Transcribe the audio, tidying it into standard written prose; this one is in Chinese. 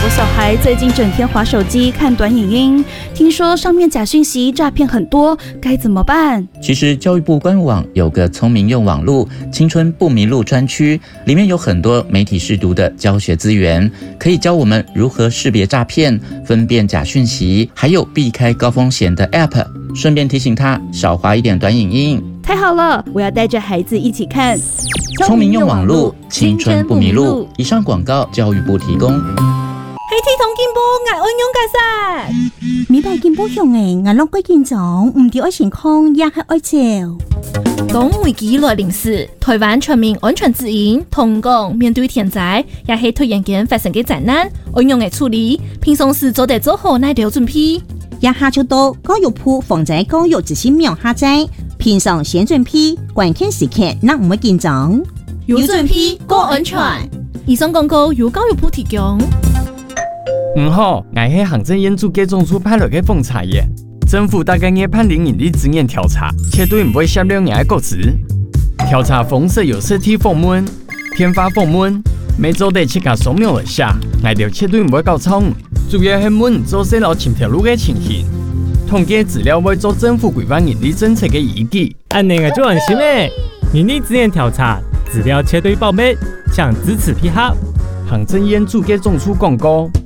我小孩最近整天滑手机看短影音，听说上面假讯息诈骗很多，该怎么办？ 其实教育部官网有个聪明用网路青春不迷路专区，里面有很多媒体识读的教学资源，可以教我们如何识别诈骗、分辨假讯息，还有避开高风险的 App。顺便提醒他少滑一点短影音。 太好了，我要带着孩子一起看。 聪明用网路，青春不迷路。以上广告，教育部提供。 黑体同进步，我安用解释。 明白进步向诶，我落过建长，唔掉爱健康，也系爱照。 当危機來臨時，台灣全面安全自然同講面對天災，也係突然間發生嘅災難，安用嘅處理，平常時做得做好那條準備。 一下就到教育部防災教育指示苗下載，平常先準備，關鍵時刻那唔會緊張。 有準備，過安全。以上廣告由教育部提供。 唔好，我係行政院主計總處派來嘅風采耶。政府大概要判零盈利資源調查，絕對唔會泄露人嘅個資。調查方式有實體訪問、電話訪問，每週得7個掃描一下，我哋絕對唔會搞錯誤。主要係問做細路前條路嘅情形，統計資料會做政府規範盈利政策嘅依據。 按呢個就安心誒，盈利資源調查資料絕對保密，請支持配合。 行政院主計總處廣告。